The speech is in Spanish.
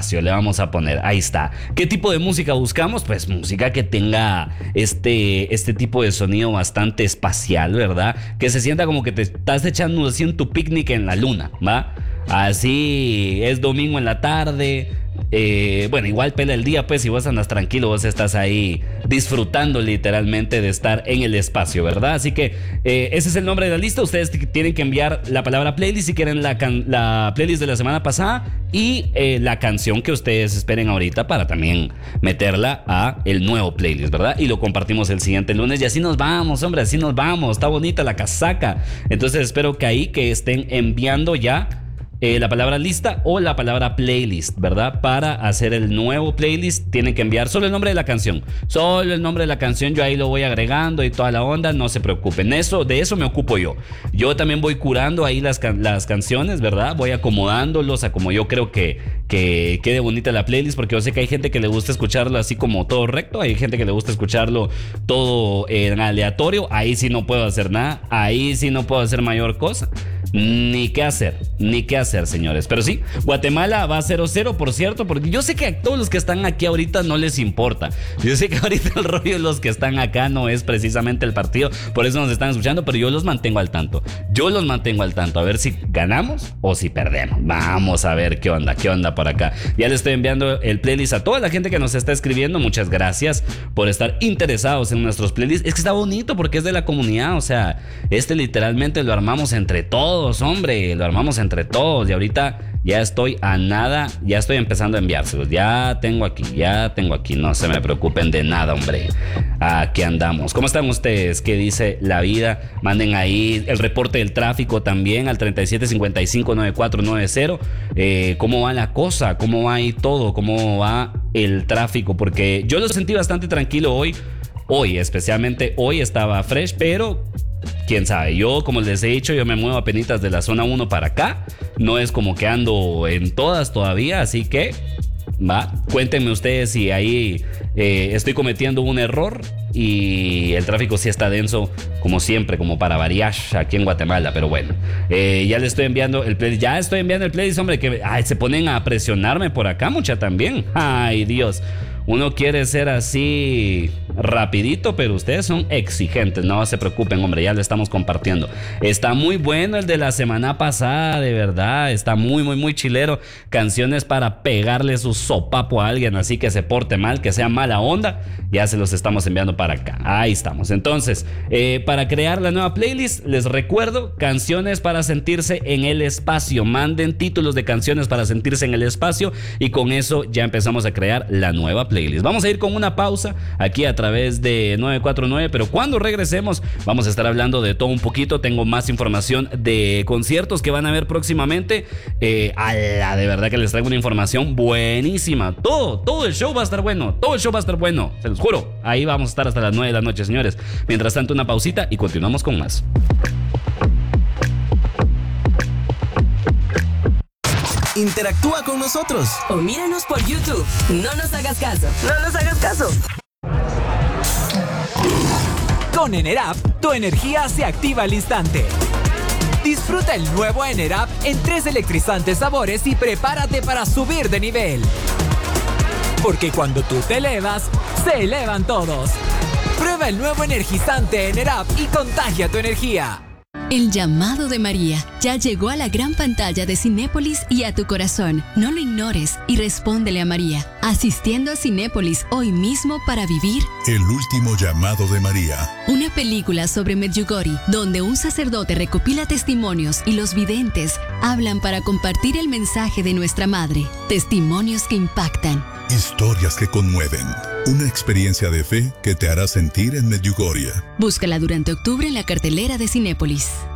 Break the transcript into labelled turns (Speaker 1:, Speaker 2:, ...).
Speaker 1: espacio, le vamos a poner. Ahí está. ¿Qué tipo de música buscamos? Pues música que tenga este tipo de sonido bastante espacial, ¿verdad? Que se sienta como que te estás echando así en tu picnic en la luna, ¿va? Así es domingo en la tarde. Bueno, igual pela el día, pues si vos andas tranquilo, vos estás ahí disfrutando literalmente de estar en el espacio, ¿verdad? Así que ese es el nombre de la lista. Ustedes tienen que enviar la palabra playlist si quieren la playlist de la semana pasada y la canción que ustedes esperen ahorita para también meterla a el nuevo playlist, ¿verdad? Y lo compartimos el siguiente lunes y así nos vamos, hombre, así nos vamos. Está bonita la casaca. Entonces espero que ahí que estén enviando ya la palabra lista o la palabra playlist, ¿verdad? Para hacer el nuevo playlist tienen que enviar solo el nombre de la canción. Solo el nombre de la canción, yo ahí lo voy agregando y toda la onda, no se preocupen. De eso me ocupo yo. Yo también voy curando ahí las canciones, ¿verdad? Voy acomodándolos a como yo creo que quede bonita la playlist, porque yo sé que hay gente que le gusta escucharlo así como todo recto, hay gente que le gusta escucharlo todo en aleatorio. Ahí sí no puedo hacer nada, ahí sí no puedo hacer mayor cosa. Ni qué hacer, señores. Pero sí, Guatemala va 0-0, por cierto, porque yo sé que a todos los que están aquí ahorita no les importa. Yo sé que ahorita el rollo de los que están acá no es precisamente el partido, por eso nos están escuchando, pero yo los mantengo al tanto. A ver si ganamos o si perdemos. Vamos a ver qué onda por acá. Ya le estoy enviando el playlist a toda la gente que nos está escribiendo. Muchas gracias por estar interesados en nuestros playlists. Es que está bonito porque es de la comunidad, o sea, literalmente lo armamos entre todos. Hombre, lo armamos entre todos y ahorita ya estoy a nada, ya estoy empezando a enviárselos, ya tengo aquí, no se me preocupen de nada, hombre. Aquí andamos. ¿Cómo están ustedes? ¿Qué dice la vida? Manden ahí el reporte del tráfico también al 37559490. ¿Cómo va la cosa? ¿Cómo va ahí todo? ¿Cómo va el tráfico? Porque yo lo sentí bastante tranquilo hoy, especialmente hoy estaba fresh, pero quién sabe, yo como les he dicho, yo me muevo a penitas de la zona 1 para acá, no es como que ando en todas todavía, así que cuéntenme ustedes si ahí estoy cometiendo un error y el tráfico sí está denso como siempre, como para variar aquí en Guatemala, pero bueno, ya le estoy enviando el playlist, hombre, que se ponen a presionarme por acá mucha también, ay Dios. Uno quiere ser así rapidito, pero ustedes son exigentes. No se preocupen, hombre, ya lo estamos compartiendo. Está muy bueno el de la semana pasada, de verdad. Está muy, muy, muy chilero. Canciones para pegarle su sopapo a alguien así que se porte mal, que sea mala onda. Ya se los estamos enviando para acá. Ahí estamos. Entonces, para crear la nueva playlist, les recuerdo, canciones para sentirse en el espacio. Manden títulos de canciones para sentirse en el espacio y con eso ya empezamos a crear la nueva playlist. Vamos a ir con una pausa aquí a través de 949, pero cuando regresemos vamos a estar hablando de todo un poquito. Tengo más información de conciertos que van a haber próximamente. De verdad que les traigo una información buenísima. Todo el show va a estar bueno. Se los juro. Ahí vamos a estar hasta las 9 de la noche, señores. Mientras tanto, una pausita y continuamos con más.
Speaker 2: Interactúa con nosotros
Speaker 3: o míranos por YouTube. No nos hagas caso.
Speaker 4: Con Enerap, tu energía se activa al instante. Disfruta el nuevo Enerap en 3 electrizantes sabores y prepárate para subir de nivel. Porque cuando tú te elevas, se elevan todos. Prueba el nuevo energizante Enerap y contagia tu energía.
Speaker 5: El llamado de María ya llegó a la gran pantalla de Cinépolis y a tu corazón. No lo ignores y respóndele a María, asistiendo a Cinépolis hoy mismo para vivir
Speaker 6: El último llamado de María.
Speaker 5: Una película sobre Medjugorje, donde un sacerdote recopila testimonios y los videntes hablan para compartir el mensaje de nuestra Madre. Testimonios que impactan.
Speaker 6: Historias que conmueven. Una experiencia de fe que te hará sentir en Medjugorje.
Speaker 5: Búscala durante octubre en la cartelera de Cinépolis.